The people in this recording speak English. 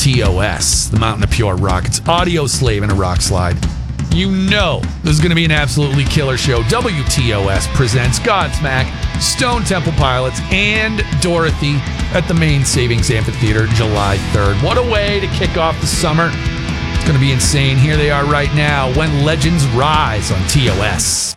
TOS, the Mountain of Pure Rock. It's Audio Slave and a Rock Slide. You know this is going to be an absolutely killer show. WTOS presents Godsmack, Stone Temple Pilots, and Dorothy at the Main Savings Amphitheater July 3rd. What a way to kick off the summer. It's going to be insane. Here they are right now, When Legends Rise on TOS.